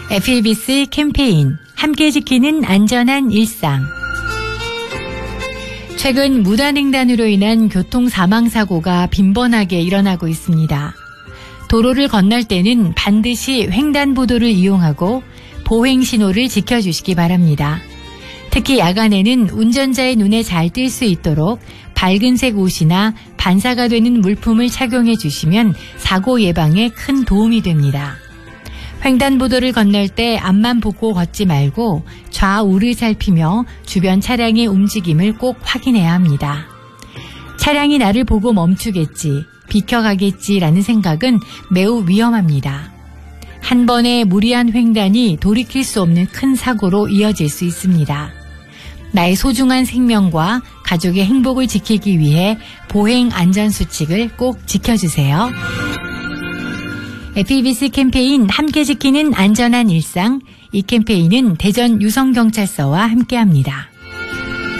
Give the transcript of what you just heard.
FEBC 캠페인 함께 지키는 안전한 일상. 최근 무단횡단으로 인한 교통 사망사고가 빈번하게 일어나고 있습니다. 도로를 건널 때는 반드시 횡단보도를 이용하고 보행신호를 지켜주시기 바랍니다. 특히 야간에는 운전자의 눈에 잘 띌 수 있도록 밝은색 옷이나 반사가 되는 물품을 착용해 주시면 사고 예방에 큰 도움이 됩니다. 횡단보도를 건널 때 앞만 보고 걷지 말고 좌우를 살피며 주변 차량의 움직임을 꼭 확인해야 합니다. 차량이 나를 보고 멈추겠지, 비켜가겠지라는 생각은 매우 위험합니다. 한 번의 무리한 횡단이 돌이킬 수 없는 큰 사고로 이어질 수 있습니다. 나의 소중한 생명과 가족의 행복을 지키기 위해 보행 안전수칙을 꼭 지켜주세요. FEBC 캠페인 함께 지키는 안전한 일상, 이 캠페인은 대전 유성경찰서와 함께합니다.